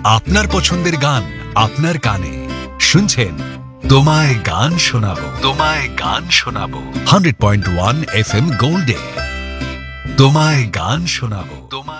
আপনার পছন্দের গান আপনার কানে শুনছেন তোমায় গান শোনাবো, তোমায় গান শোনাবো 100.1 FM গোল্ডে। তোমায় গান শোনাবো, তোমায়